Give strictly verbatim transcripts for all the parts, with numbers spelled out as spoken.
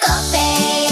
COPE.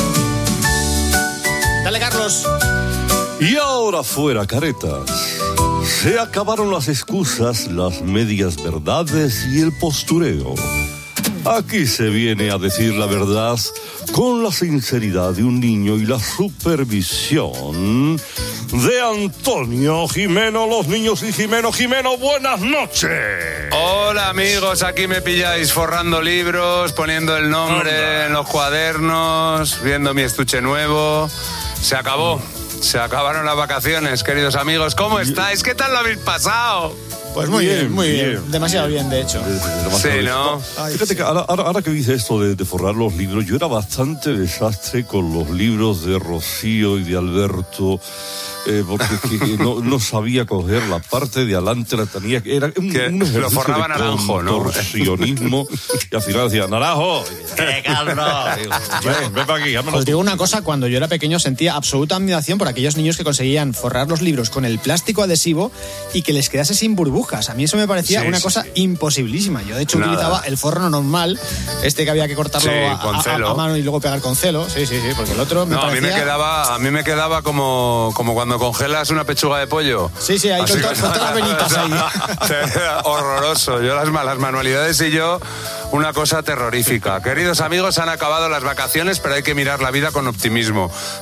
Dale, Carlos. Y ahora fuera, caretas. Se acabaron las excusas, las medias verdades y el postureo. Aquí se viene a decir la verdad con la sinceridad de un niño y la supervisión de Antonio Jimeno. Los niños y Jimeno. Jimeno, buenas noches. Hola amigos, aquí me pilláis forrando libros, poniendo el nombre Hola. en los cuadernos, viendo mi estuche nuevo. Se acabó, se acabaron las vacaciones, queridos amigos. ¿Cómo estáis? ¿Qué tal lo habéis pasado? Pues muy bien, bien muy bien. bien. Demasiado bien, de hecho. Demasiado sí, ¿no? Ay, Fíjate que ahora, ahora que dice esto de, de forrar los libros, yo era bastante desastre con los libros de Rocío y de Alberto, eh, porque que no, no sabía coger la parte de adelante, la tenía que... Era un, que un lo forraba Naranjo, ¿no? Contorsionismo, y al final decía, Naranjo, ¡qué calma! Ven, ven para aquí, Os digo una cosa, cuando yo era pequeño sentía absoluta admiración por aquellos niños que conseguían forrar los libros con el plástico adhesivo y que les quedase sin burbujas. A mí eso me parecía sí, una sí, cosa sí. imposibilísima. Yo de hecho Nada. utilizaba el forro normal, este que había que cortarlo sí, a, a, a mano y luego pegar con celo. Sí, sí, sí, porque el otro me no, parecía... a mí me quedaba, a mí me quedaba como, como cuando congelas una pechuga de pollo. Sí, sí, ahí con, to, con todas las venitas ahí. Horroroso. Yo las, las manualidades y yo, una cosa terrorífica. Queridos amigos, han acabado las vacaciones, pero hay que mirar la vida con optimismo.